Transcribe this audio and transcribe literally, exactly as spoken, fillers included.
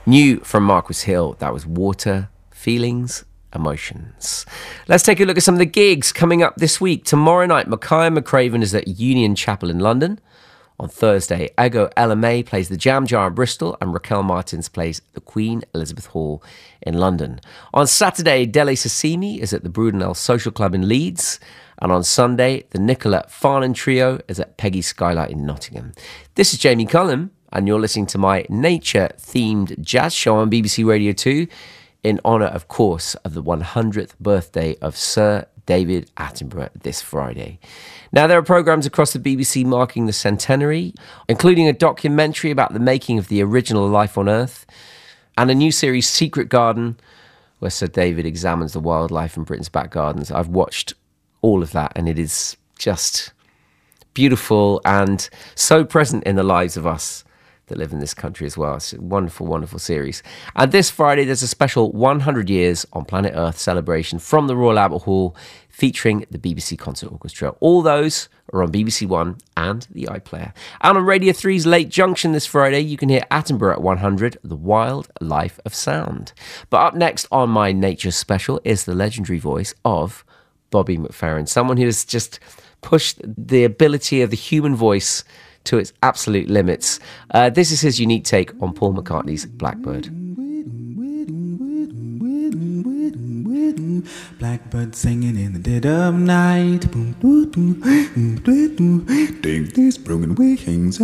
New from Marquis Hill, that was Water, Feelings, Emotions. Let's take a look at some of the gigs coming up this week. Tomorrow night, Mackay McCraven is at Union Chapel in London. On Thursday, Ego L M A plays the Jam Jar in Bristol, and Raquel Martins plays the Queen Elizabeth Hall in London. On Saturday, Dele Sasimi is at the Brudenell Social Club in Leeds. And on Sunday, the Nicola Farnan Trio is at Peggy Skylight in Nottingham. This is Jamie Cullum, and you're listening to my nature-themed jazz show on B B C Radio two in honour, of course, of the one hundredth birthday of Sir David Attenborough this Friday. Now, there are programmes across the B B C marking the centenary, including a documentary about the making of the original Life on Earth, and a new series, Secret Garden, where Sir David examines the wildlife in Britain's back gardens. I've watched all of that, and it is just beautiful and so present in the lives of us that live in this country as well. It's a wonderful, wonderful series. And this Friday, there's a special one hundred years on Planet Earth celebration from the Royal Albert Hall featuring the B B C Concert Orchestra. All those are on B B C One and the iPlayer. And on Radio three's Late Junction this Friday, you can hear Attenborough at one hundred, The Wild Life of Sound. But up next on my Nature Special is the legendary voice of Bobby McFerrin, someone who has just pushed the ability of the human voice to its absolute limits. Uh, this is his unique take on Paul McCartney's Blackbird. Blackbird singing in the dead of night. Take these broken wings